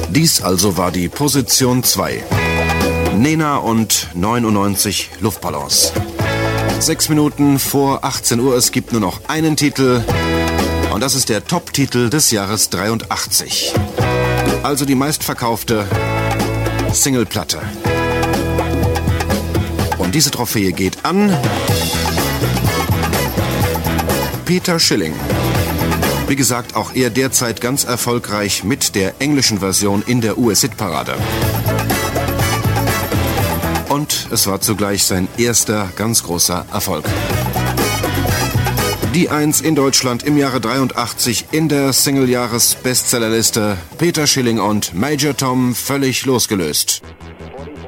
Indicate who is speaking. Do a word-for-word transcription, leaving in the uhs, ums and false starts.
Speaker 1: Dies also war die Position zwei. Nena und neunundneunzig Luftballons. Sechs Minuten vor achtzehn Uhr, es gibt nur noch einen Titel. Und das ist der Top-Titel des Jahres dreiundachtzig. Also die meistverkaufte Singleplatte. Und diese Trophäe geht an Peter Schilling. Wie gesagt, auch er derzeit ganz erfolgreich mit der englischen Version in der U S-Hitparade. Und es war zugleich sein erster ganz großer Erfolg. Die Eins in Deutschland im Jahre dreiundachtzig in der Single-Jahres-Bestsellerliste. Peter Schilling und Major Tom, völlig losgelöst.